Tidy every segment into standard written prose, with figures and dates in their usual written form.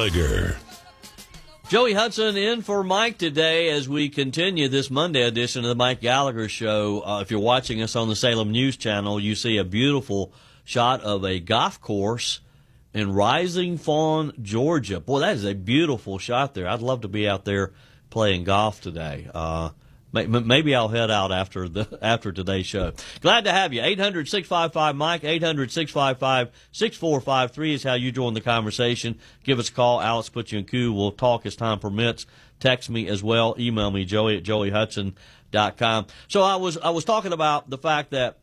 Gallagher. Joey Hudson in for Mike today as we continue this Monday edition of the Mike Gallagher Show. If you're watching us on the Salem News Channel, you see a beautiful shot of a golf course in Rising Fawn, Georgia. Boy, that is a beautiful shot there. I'd love to be out there playing golf today. Maybe I'll head out after today's show. Glad to have you. 800-655-MIKE, 800-655-6453 is how you join the conversation. Give us a call. Alex put you in queue. We'll talk as time permits. Text me as well. Email me, joey@joeyhudson.com. So I was talking about the fact that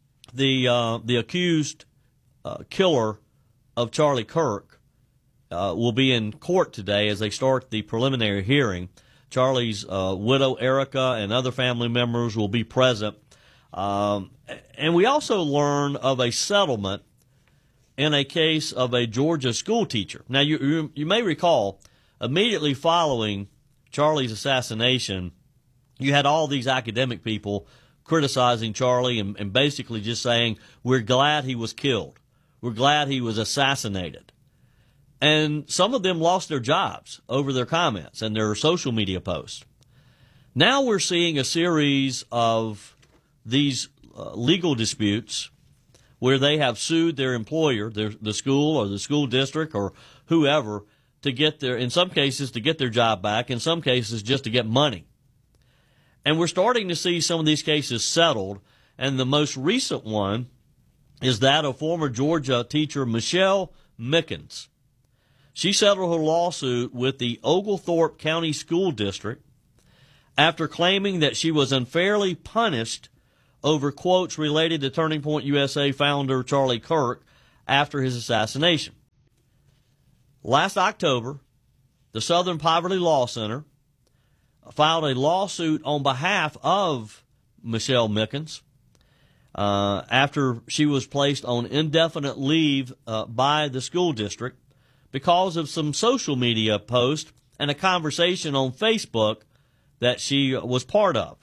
the accused killer of Charlie Kirk will be in court today as they start the preliminary hearing. Charlie's widow, Erica, and other family members will be present. And we also learn of a settlement in a case of a Georgia school teacher. Now, you may recall, immediately following Charlie's assassination, you had all these academic people criticizing Charlie and basically just saying, we're glad he was killed. We're glad he was assassinated. And some of them lost their jobs over their comments and their social media posts. Now we're seeing a series of these legal disputes where they have sued their employer, the school or the school district or whoever, to get in some cases, to get their job back, in some cases, just to get money. And we're starting to see some of these cases settled. And the most recent one is that of former Georgia teacher Michelle Mickens. She settled her lawsuit with the Oglethorpe County School District after claiming that she was unfairly punished over quotes related to Turning Point USA founder Charlie Kirk after his assassination. Last October, the Southern Poverty Law Center filed a lawsuit on behalf of Michelle Mickens after she was placed on indefinite leave by the school district because of some social media posts and a conversation on Facebook that she was part of.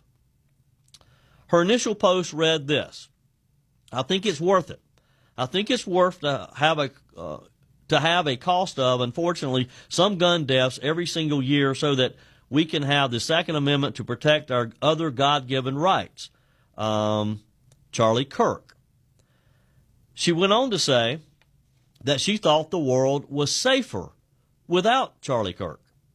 Her initial post read this: I think it's worth it. I think it's worth to have a cost of, unfortunately, some gun deaths every single year so that we can have the Second Amendment to protect our other God-given rights. Charlie Kirk. She went on to say that she thought the world was safer without Charlie Kirk.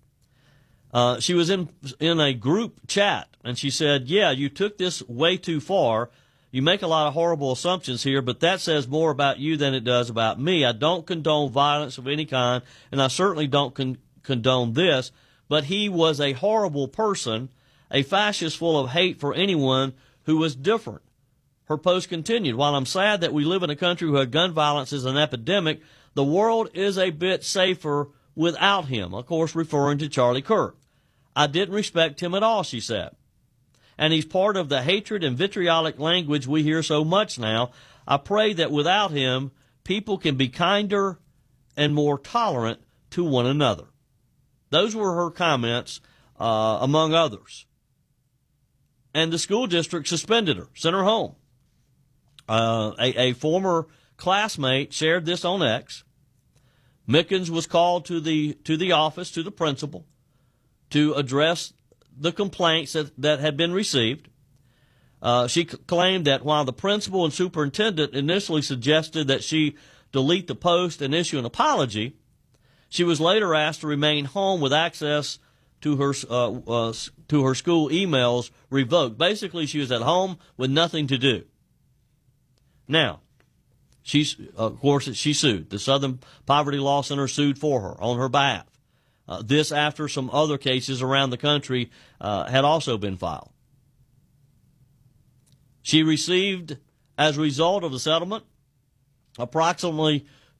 She was in a group chat, and she said, yeah, you took this way too far. You make a lot of horrible assumptions here, but that says more about you than it does about me. I don't condone violence of any kind, and I certainly don't condone this, but he was a horrible person, a fascist full of hate for anyone who was different. Her post continued, while I'm sad that we live in a country where gun violence is an epidemic, the world is a bit safer without him, of course referring to Charlie Kirk. I didn't respect him at all, she said. And he's part of the hatred and vitriolic language we hear so much now. I pray that without him, people can be kinder and more tolerant to one another. Those were her comments, among others. And the school district suspended her, sent her home. A former classmate shared this on X. Mickens was called to the office, to the principal, to address the complaints that had been received. She claimed that while the principal and superintendent initially suggested that she delete the post and issue an apology, she was later asked to remain home with access to her school emails revoked. Basically, she was at home with nothing to do. Now, she sued. The Southern Poverty Law Center sued for her on her behalf. This after some other cases around the country had also been filed. She received, as a result of the settlement, approximately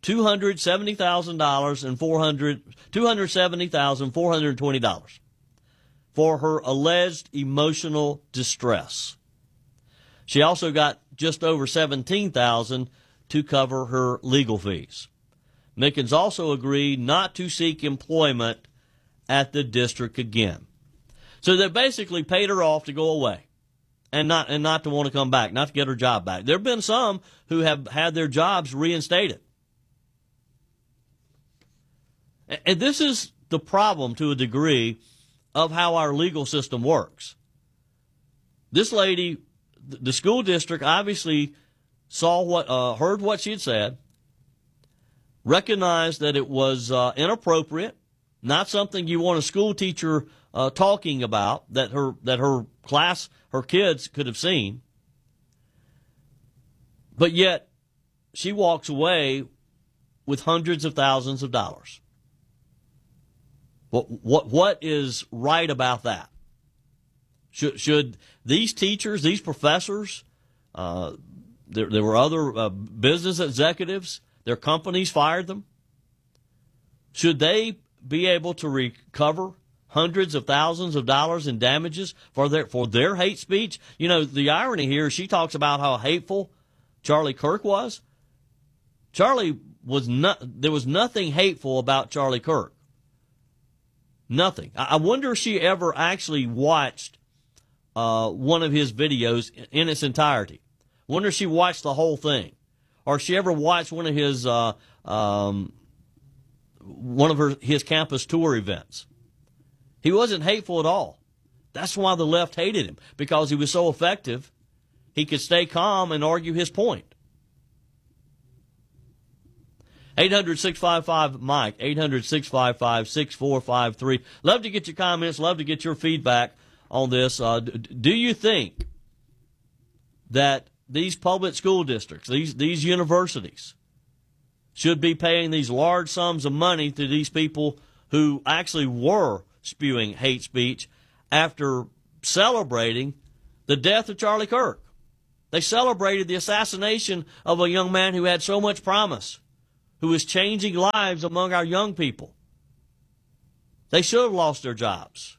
$270,420 for her alleged emotional distress. She also got just over $17,000 to cover her legal fees. Mickens also agreed not to seek employment at the district again. So they basically paid her off to go away and not to want to come back, not to get her job back. There have been some who have had their jobs reinstated. And this is the problem to a degree of how our legal system works. This lady, the school district obviously heard what she had said, recognized that it was inappropriate, not something you want a school teacher talking about, that her class, her kids could have seen. But yet, she walks away with hundreds of thousands of dollars. What is right about that? Should these teachers, these professors, there were other business executives, their companies fired them. Should they be able to recover hundreds of thousands of dollars in damages for their hate speech? You know, the irony here, she talks about how hateful Charlie Kirk was. There was nothing hateful about Charlie Kirk. Nothing. I wonder if she ever actually watched one of his videos in its entirety. Wonder if she watched the whole thing, or if she ever watched one of his campus tour events. He wasn't hateful at all. That's why the left hated him, because he was so effective. He could stay calm and argue his point. 800-655-MIKE, 800-655-6453. Love to get your comments, love to get your feedback on this. Do you think that these public school districts, these universities, should be paying these large sums of money to these people who actually were spewing hate speech after celebrating the death of Charlie Kirk? They celebrated the assassination of a young man who had so much promise, who is changing lives among our young people. They should have lost their jobs.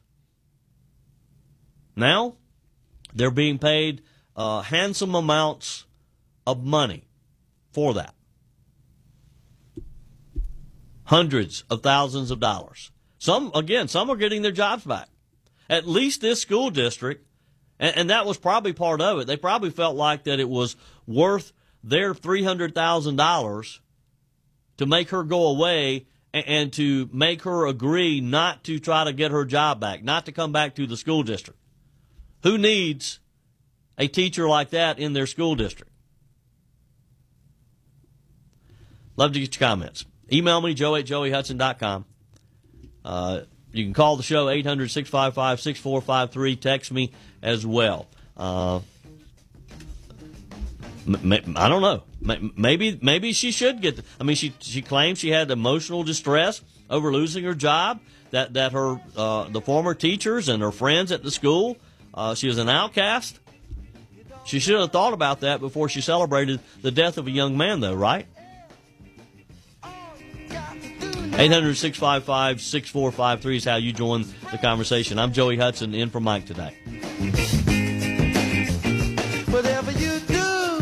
Now, they're being paid handsome amounts of money for that. Hundreds of thousands of dollars. Some are getting their jobs back. At least this school district, and that was probably part of it. They probably felt like that it was worth their $300,000 to make her go away and to make her agree not to try to get her job back, not to come back to the school district. Who needs a teacher like that in their school district? Love to get your comments. Email me, joe@joeyhudson.com. You can call the show, 800-655-6453. Text me as well. I don't know. Maybe she should get. She claims she had emotional distress over losing her job. That her the former teachers and her friends at the school, she was an outcast. She should have thought about that before she celebrated the death of a young man, though, right? 800-655-6453 is how you join the conversation. I'm Joey Hudson, in for Mike today. Whatever you do,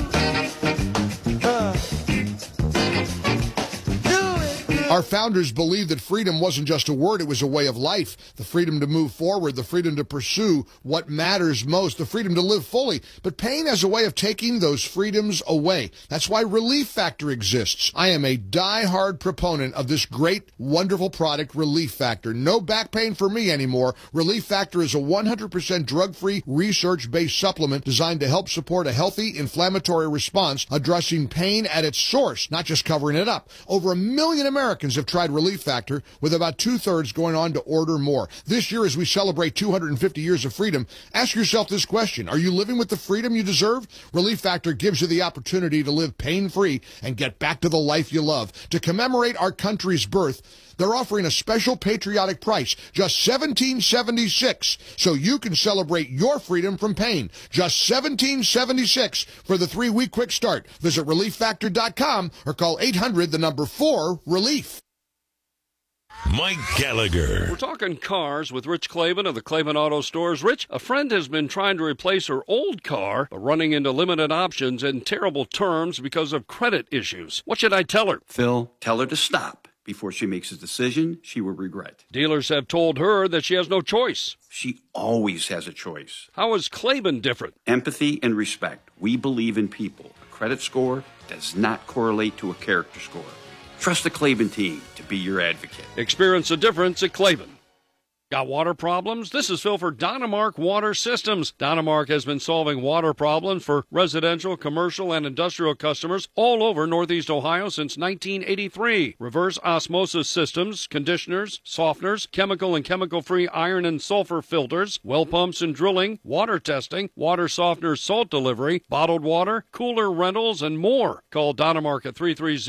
Our founders believed that freedom wasn't just a word, it was a way of life. The freedom to move forward, the freedom to pursue what matters most, the freedom to live fully. But pain has a way of taking those freedoms away. That's why Relief Factor exists. I am a die-hard proponent of this great, wonderful product, Relief Factor. No back pain for me anymore. Relief Factor is a 100% drug-free, research-based supplement designed to help support a healthy inflammatory response, addressing pain at its source, not just covering it up. Over 1 million Americans have tried Relief Factor, with about 2/3 going on to order more. This year, as we celebrate 250 years of freedom, ask yourself this question: are you living with the freedom you deserve? Relief Factor gives you the opportunity to live pain-free and get back to the life you love. To commemorate our country's birth, they're offering a special patriotic price, just $17.76, so you can celebrate your freedom from pain. Just $17.76 for the 3-week quick start. Visit ReliefFactor.com or call 800-4-RELIEF. Mike Gallagher. We're talking cars with Rich Clavin of the Clavin Auto Stores. Rich, a friend has been trying to replace her old car, but running into limited options and terrible terms because of credit issues. What should I tell her? Phil, tell her to stop. Before she makes a decision she will regret. Dealers have told her that she has no choice. She always has a choice. How is Clavin different? Empathy and respect. We believe in people. A credit score does not correlate to a character score. Trust the Klaben team to be your advocate. Experience the difference at Klaben. Got water problems? This is Phil for Dynamark Water Systems. Dynamark has been solving water problems for residential, commercial, and industrial customers all over Northeast Ohio since 1983. Reverse osmosis systems, conditioners, softeners, chemical and chemical-free iron and sulfur filters, well pumps and drilling, water testing, water softeners, salt delivery, bottled water, cooler rentals, and more. Call Dynamark at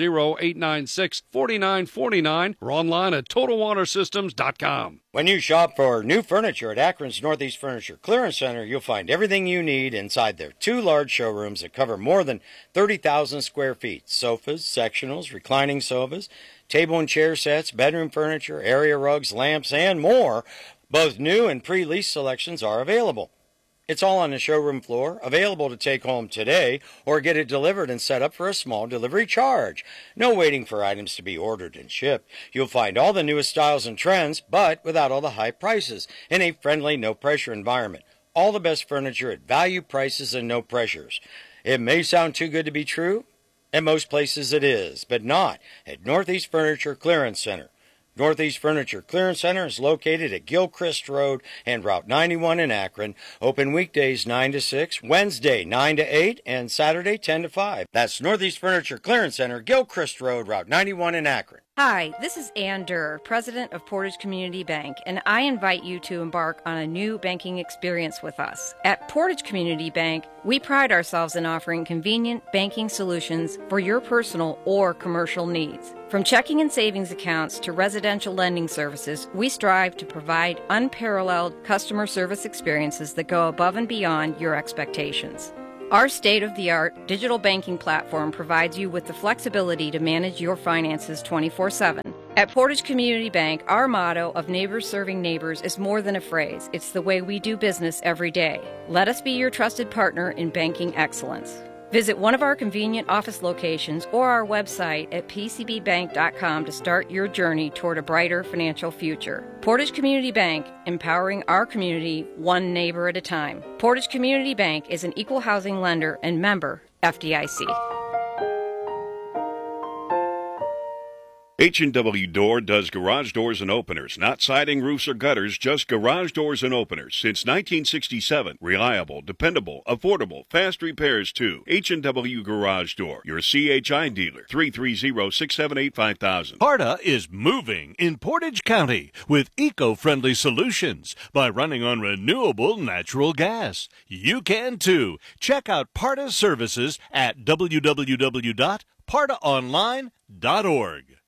330-896-4949 or online at TotalWaterSystems.com. When you shop for new furniture at Akron's Northeast Furniture Clearance Center, you'll find everything you need inside their 2 large showrooms that cover more than 30,000 square feet. Sofas, sectionals, reclining sofas, table and chair sets, bedroom furniture, area rugs, lamps, and more. Both new and pre-lease selections are available. It's all on the showroom floor, available to take home today or get it delivered and set up for a small delivery charge. No waiting for items to be ordered and shipped. You'll find all the newest styles and trends, but without all the high prices, in a friendly, no-pressure environment. All the best furniture at value prices and no pressures. It may sound too good to be true. At most places it is, but not at Northeast Furniture Clearance Center. Northeast Furniture Clearance Center is located at Gilchrist Road and Route 91 in Akron. Open weekdays 9 to 6, Wednesday 9 to 8, and Saturday 10 to 5. That's Northeast Furniture Clearance Center, Gilchrist Road, Route 91 in Akron. Hi, this is Ann Durr, President of Portage Community Bank, and I invite you to embark on a new banking experience with us. At Portage Community Bank, we pride ourselves in offering convenient banking solutions for your personal or commercial needs. From checking and savings accounts to residential lending services, we strive to provide unparalleled customer service experiences that go above and beyond your expectations. Our state-of-the-art digital banking platform provides you with the flexibility to manage your finances 24/7. At Portage Community Bank, our motto of neighbors serving neighbors is more than a phrase. It's the way we do business every day. Let us be your trusted partner in banking excellence. Visit one of our convenient office locations or our website at pcbbank.com to start your journey toward a brighter financial future. Portage Community Bank, empowering our community one neighbor at a time. Portage Community Bank is an equal housing lender and member FDIC. H&W Door does garage doors and openers, not siding, roofs, or gutters, just garage doors and openers. Since 1967, reliable, dependable, affordable, fast repairs too. H&W Garage Door, your CHI dealer, 330-678-5000. PARTA is moving in Portage County with eco-friendly solutions by running on renewable natural gas. You can too. Check out PARTA's services at www.partaonline.org.